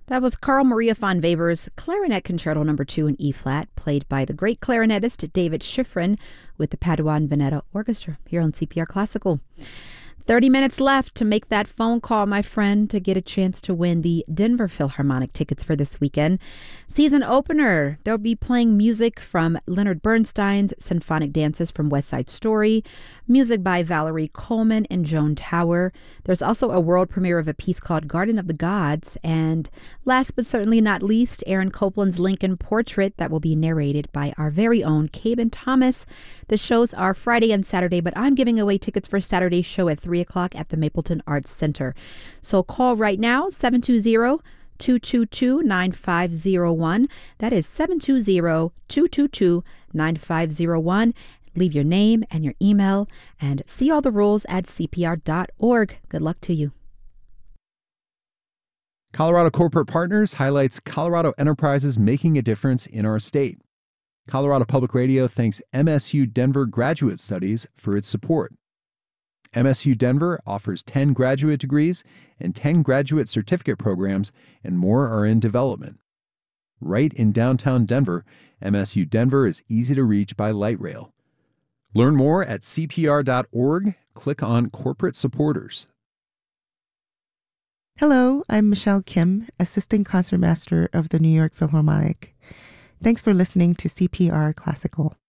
That was Carl Maria von Weber's Clarinet Concerto No. 2 in E-flat, played by the great clarinetist David Schifrin with the Padua and Veneta Orchestra here on CPR Classical. 30 minutes left to make that phone call, my friend, to get a chance to win the Denver Philharmonic tickets for this weekend. Season opener, they'll be playing music from Leonard Bernstein's Symphonic Dances from West Side Story, music by Valerie Coleman and Joan Tower. There's also a world premiere of a piece called Garden of the Gods. And last but certainly not least, Aaron Copland's Lincoln Portrait that will be narrated by our very own Caben Thomas. The shows are Friday and Saturday, but I'm giving away tickets for Saturday's show at 3 o'clock at the Mapleton Arts Center. So call right now, 720-222-9501. That is 720-222-9501. Leave your name and your email and see all the rules at cpr.org. Good luck to you. Colorado Corporate Partners highlights Colorado enterprises making a difference in our state. Colorado Public Radio thanks MSU Denver Graduate Studies for its support. MSU Denver offers 10 graduate degrees and 10 graduate certificate programs, and more are in development. Right in downtown Denver, MSU Denver is easy to reach by light rail. Learn more at cpr.org. Click on Corporate Supporters. Hello, I'm Michelle Kim, Assistant Concertmaster of the New York Philharmonic. Thanks for listening to CPR Classical.